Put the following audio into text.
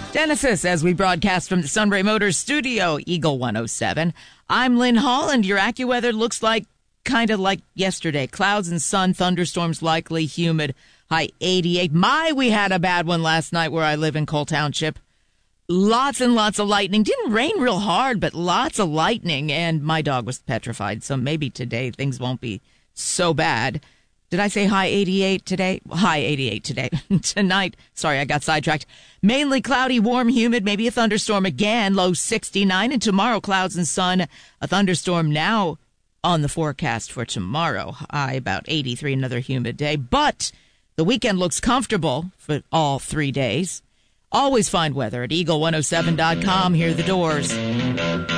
Genesis, as we broadcast from the Sunray Motors studio, Eagle 107. I'm Lynn Holland. Your AccuWeather looks like kind of like yesterday. Clouds and sun, thunderstorms likely, humid, high 88. We had a bad one last night where I live in Cole Township. Lots and lots of lightning. Didn't rain real hard, but lots of lightning, and my dog was petrified, so maybe today things won't be so bad. Did I say high 88 today? High 88 today. Tonight, sorry, I got sidetracked. Mainly cloudy, warm, humid, maybe a thunderstorm again, low 69. And tomorrow, clouds and sun, a thunderstorm now on the forecast for tomorrow. High about 83, another humid day. But the weekend looks comfortable for all 3 days. Always find weather at eagle107.com. Here are the doors.